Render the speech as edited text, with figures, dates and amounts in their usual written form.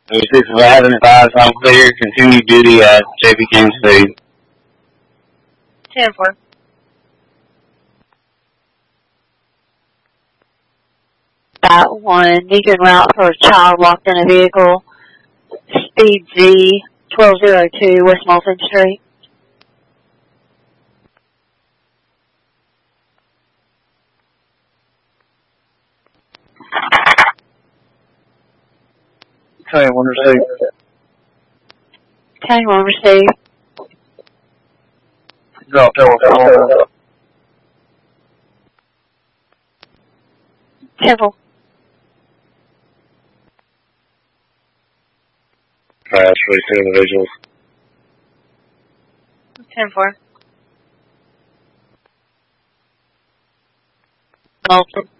36 of Adam advised on clear, continue duty at JP King State. 10-4. That one, beacon route for a child locked in a vehicle. Speed Z, 1202 West Mulford Street. County 1 received. County 1 received. Drop telephone. 10-4. Crash, 42 individuals. 10-4. Mulford.